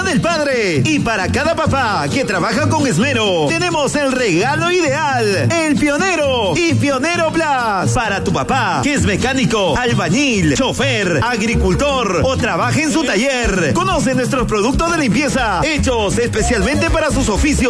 del Padre. Y para cada papá que trabaja con esmero, tenemos el regalo ideal, el Pionero y Pionero Plus. Para tu papá, que es mecánico, albañil, chofer, agricultor o trabaja en su taller. Conoce nuestros productos de limpieza, hechos especialmente para sus oficios.